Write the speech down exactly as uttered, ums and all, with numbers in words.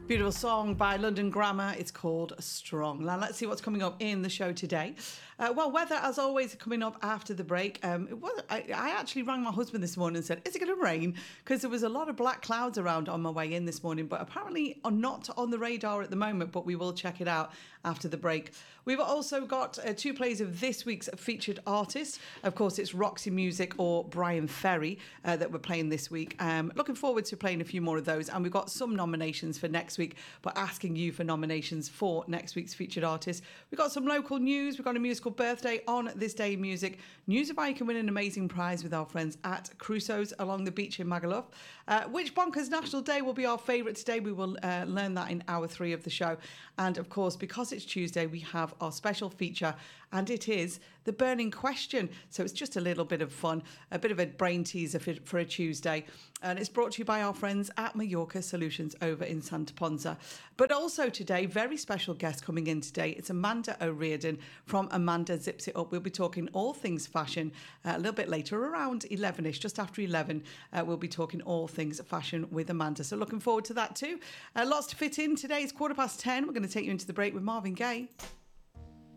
Beautiful song by London Grammar. It's called Strong. Now let's see what's coming up in the show today. Uh, well, weather, as always, coming up after the break. Um, it was, I, I actually rang my husband this morning and said, is it going to rain? Because there was a lot of black clouds around on my way in this morning, but apparently are not on the radar at the moment, but we will check it out after the break. We've also got uh, two plays of this week's featured artist. Of course, it's Roxy Music or Brian Ferry uh, that we're playing this week. Um, looking forward to playing a few more of those. And we've got some nominations for next week, but asking you for nominations for next week's featured artist. We've got some local news. We've got a musical birthday on this day in music. News of how you can win an amazing prize with our friends at Crusoe's along the beach in Magaluf. Uh, which Bonkers National Day will be our favourite today? We will uh, learn that in hour three of the show. And of course, because it's Tuesday, we have our special feature, and it is the burning question. So it's just a little bit of fun, a bit of a brain teaser for, for a Tuesday. And it's brought to you by our friends at Mallorca Solutions over in Santa Ponsa. But also today, very special guest coming in today. It's Amanda O'Riordan from Amanda Zips It Up. We'll be talking all things fashion uh, a little bit later, around eleven-ish, just after eleven. Uh, we'll be talking all things fashion with Amanda. So looking forward to that too. Uh, lots to fit in today. It's quarter past ten. We're going to take you into the break with Marvin Gaye.